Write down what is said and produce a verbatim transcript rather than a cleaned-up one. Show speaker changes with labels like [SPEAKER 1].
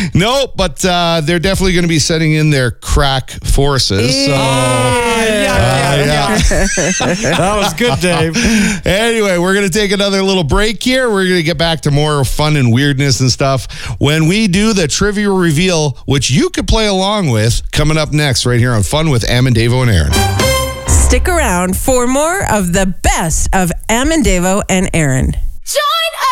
[SPEAKER 1] No, but uh, they're definitely going to be sending in their crack forces. So,
[SPEAKER 2] yeah, yeah,
[SPEAKER 1] uh,
[SPEAKER 2] yeah. That was good, Dave.
[SPEAKER 1] Anyway, we're going to take another little break here. We're going to get back to more fun and weirdness and stuff when we do the trivia reveal, which you could play along with, coming up next right here on Fun with Amandavo and Aaron.
[SPEAKER 3] Stick around for more of the best of Amandavo and Aaron.
[SPEAKER 4] Join